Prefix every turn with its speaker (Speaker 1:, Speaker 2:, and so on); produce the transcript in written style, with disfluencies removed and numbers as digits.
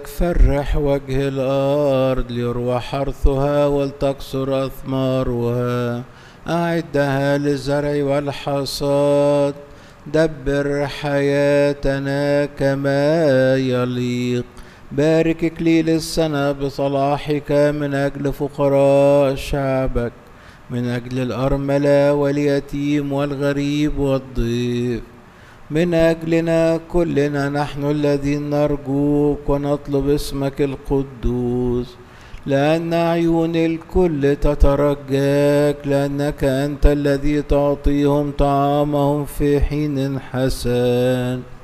Speaker 1: فرح وجه الأرض ليروى حرثها ولتكثر أثمارها. أعدها للزرع والحصاد، دبر حياتنا كما يليق. بارك إكليل السنة بصلاحك من أجل فقراء شعبك، من أجل الأرملة واليتيم والغريب والضيف، من أجلنا كلنا نحن الذين نرجوك ونطلب اسمك القدوس، لأن عيون الكل تترجاك، لأنك أنت الذي تعطيهم طعامهم في حين حسن.